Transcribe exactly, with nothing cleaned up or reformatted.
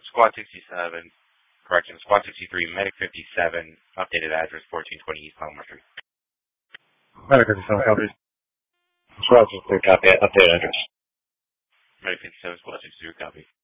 Squad sixty-seven, correction, Squad sixty-three, Medic fifty-seven, updated address fourteen twenty East Palmer Street. Medic fifty-seven, copy. Squad sixty-three, copy. Updated address. Medic fifty-seven, Squad sixty-three, copy.